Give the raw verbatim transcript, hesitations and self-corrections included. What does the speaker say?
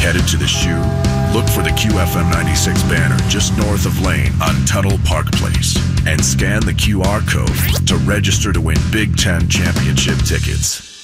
Headed to the shoe? Look for the Q F M ninety-six banner just north of Lane on Tuttle Park Place. And scan the Q R code to register to win Big Ten championship tickets.